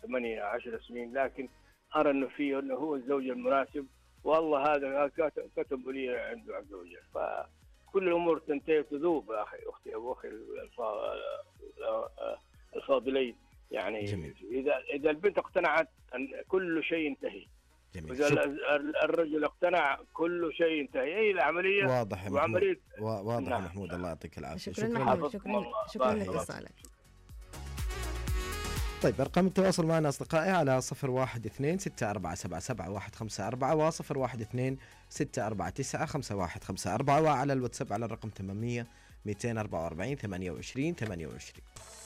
8 10 سنين، لكن أرى إنه فيه إنه هو الزوج المناسب، والله هذا كتب لي عنده عز وجل. فكل الأمور تنتهي وتذوب يا أخي، أختي أبو أخي الفاضلين. يعني جميل. إذا البنت اقتنعت أن كل شيء ينتهي، إذا الرجل اقتنع كل شيء ينتهي. أي العملية واضح يا وعملية. واضح يا محمود، الله يعطيك العافية. شكرا محمود، شكرا لاتصالك. طيب أرقام التواصل معنا أصدقائي على 0126477154 و0126495154 وعلى الواتساب على الرقم 800 244 28 28.